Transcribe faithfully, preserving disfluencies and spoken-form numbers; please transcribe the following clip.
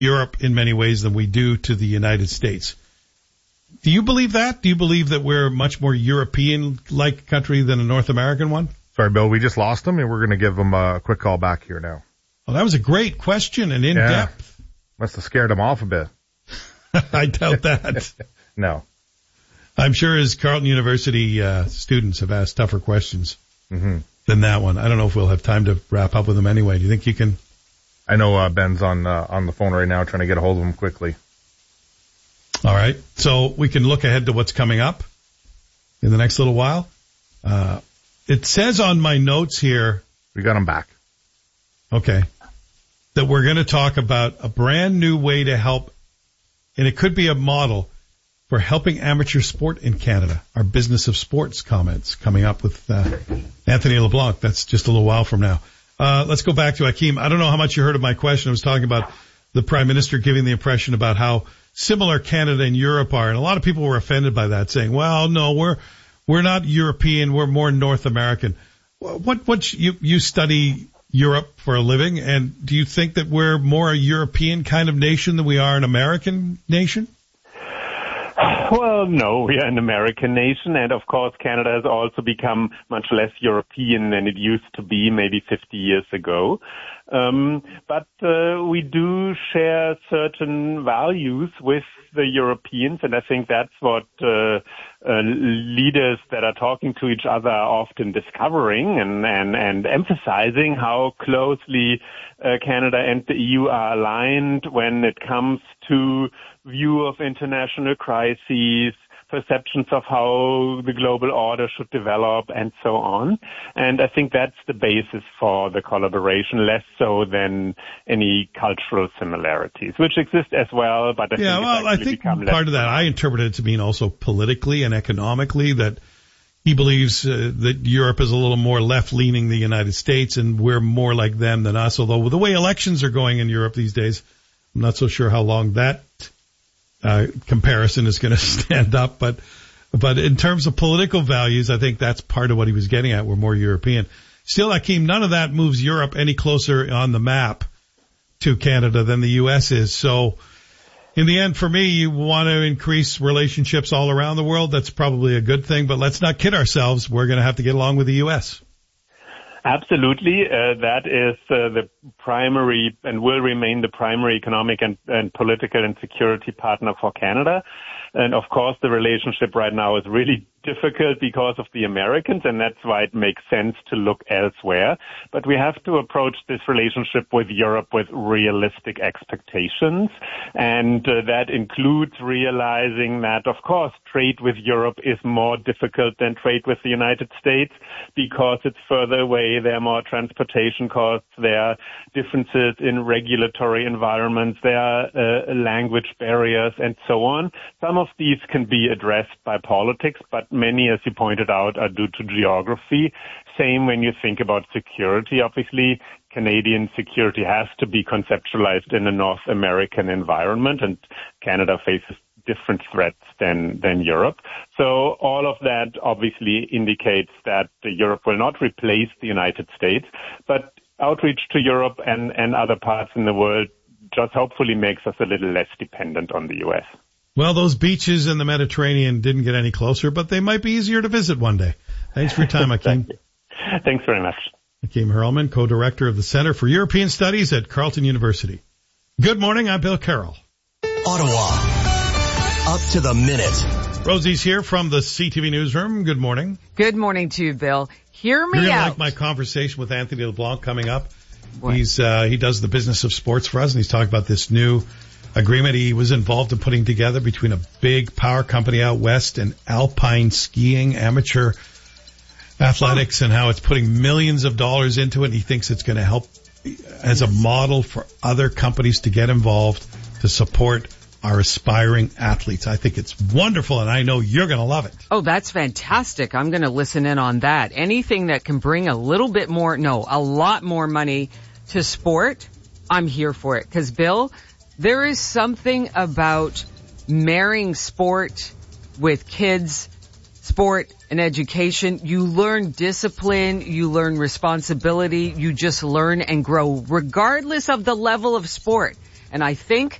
Europe in many ways than we do to the United States. Do you believe that? Do you believe that we're a much more European-like country than a North American one? Sorry, Bill, we just lost him, and we're going to give him a quick call back here now. Well, that was a great question and in-depth. Yeah. Must have scared him off a bit. I doubt that. No. I'm sure his Carleton University uh, students have asked tougher questions mm-hmm. than that one. I don't know if we'll have time to wrap up with him anyway. Do you think you can? I know uh, Ben's on uh, on the phone right now trying to get a hold of him quickly. All right. So we can look ahead to what's coming up in the next little while. Uh, it says on my notes here. We got him back. Okay. That we're going to talk about a brand new way to help, and it could be a model for helping amateur sport in Canada. Our Business of Sports comments coming up with uh, Anthony LeBlanc. That's just a little while from now. Uh, let's go back to Akeem. I don't know how much you heard of my question. I was talking about the Prime Minister giving the impression about how similar Canada and Europe are, and a lot of people were offended by that, saying, well, no, we're we're not European, we're more North American. What what you you study Europe for a living, and do you think that we're more a European kind of nation than we are an American nation? Well, no, we are an American nation, and of course Canada has also become much less European than it used to be maybe fifty years ago. Um, but uh, we do share certain values with the Europeans, and I think that's what uh, uh, leaders that are talking to each other are often discovering and, and, and emphasizing how closely uh, Canada and the E U are aligned when it comes to view of international crises, perceptions of how the global order should develop, and so on. And I think that's the basis for the collaboration, less so than any cultural similarities, which exist as well. But I yeah, think well, I think part of that, I interpret it to mean also politically and economically, that he believes uh, that Europe is a little more left-leaning than the United States, and we're more like them than us. Although the way elections are going in Europe these days, I'm not so sure how long that Uh, comparison is going to stand up, but but in terms of political values, I think that's part of what he was getting at. We're more European. Still, Akeem, none of that moves Europe any closer on the map to Canada than the U S is. So, in the end, for me, you want to increase relationships all around the world. That's probably a good thing, but let's not kid ourselves. We're going to have to get along with the U S. Absolutely. Uh, that is uh, the primary and will remain the primary economic and, and political and security partner for Canada. And of course, the relationship right now is really difficult because of the Americans, and that's why it makes sense to look elsewhere. But we have to approach this relationship with Europe with realistic expectations, and uh, that includes realizing that, of course, trade with Europe is more difficult than trade with the United States because it's further away, there are more transportation costs, there are differences in regulatory environments, there are uh, language barriers, and so on. Some of these can be addressed by politics, but many, as you pointed out, are due to geography. Same when you think about security. Obviously, Canadian security has to be conceptualized in a North American environment, and Canada faces different threats than, than Europe. So all of that obviously indicates that Europe will not replace the United States, but outreach to Europe and, and other parts in the world just hopefully makes us a little less dependent on the U S. Well, those beaches in the Mediterranean didn't get any closer, but they might be easier to visit one day. Thanks for your time, Akeem. Thank Thanks very much. Akeem Hurlman, co-director of the Center for European Studies at Carleton University. Good morning, I'm Bill Carroll. Ottawa, up to the minute. Rosie's here from the C T V Newsroom. Good morning. Good morning to you, Bill. Hear me You're gonna out. like my conversation with Anthony LeBlanc coming up. What? He's uh, he does the business of sports for us, and he's talking about this new agreement he was involved in putting together between a big power company out west and alpine skiing amateur athletics, and how it's putting millions of dollars into it. And he thinks it's going to help as a model for other companies to get involved to support our aspiring athletes. I think it's wonderful, and I know you're going to love it. Oh, that's fantastic. I'm going to listen in on that. Anything that can bring a little bit more, no, a lot more money to sport, I'm here for it. Because, Bill, there is something about marrying sport with kids, sport and education. You learn discipline, you learn responsibility, you just learn and grow regardless of the level of sport. And I think